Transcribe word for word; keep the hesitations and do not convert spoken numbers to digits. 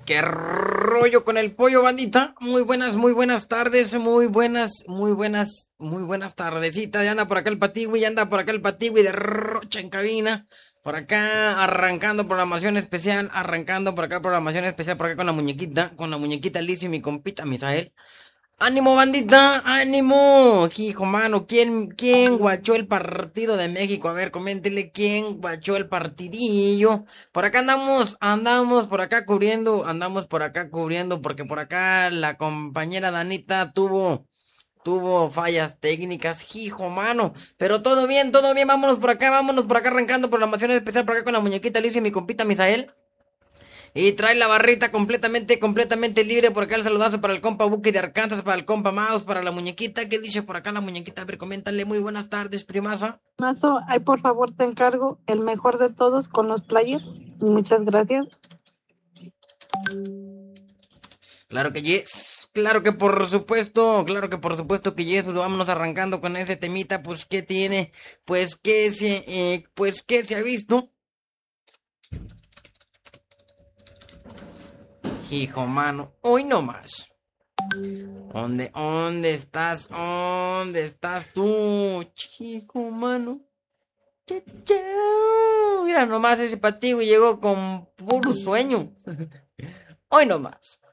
¿Qué rollo con el pollo, bandita? Muy buenas, muy buenas tardes, muy buenas, muy buenas, muy buenas tardecitas. Ya anda por acá el Patigui, ya anda por acá el Patigui de Rocha en cabina. Por acá arrancando programación especial, arrancando por acá programación especial, por acá con la muñequita, con la muñequita Liz y mi compita Misael. ¡Ánimo, bandita! ¡Ánimo! Hijo, mano, ¿quién, quién guachó el partido de México? A ver, coméntele quién guachó el partidillo. Por acá andamos, andamos por acá cubriendo, andamos por acá cubriendo, porque por acá la compañera Danita tuvo, tuvo fallas técnicas, hijo, mano. Pero todo bien, todo bien, vámonos por acá, vámonos por acá arrancando programación especial por acá con la muñequita Alicia y mi compita Misael. Y trae la barrita completamente, completamente libre. Por acá el saludazo para el compa Buki de Arkansas, para el compa Mouse, para la muñequita. ¿Qué dice por acá la muñequita? A ver, coméntale. Muy buenas tardes, primaza. Mazo, ay, por favor, te encargo el mejor de todos con los players. Muchas gracias. Claro que yes. Claro que por supuesto, claro que por supuesto que yes. Pues vámonos arrancando con ese temita. Pues, ¿qué tiene? Pues, ¿qué se, eh, pues, ¿qué se ha visto? Hijo, mano. Hoy no más. ¿Dónde, dónde estás? ¿Dónde estás tú? Chico, mano. Chau, chau. Mira nomás ese patigo llegó con puro sueño. Hoy nomás.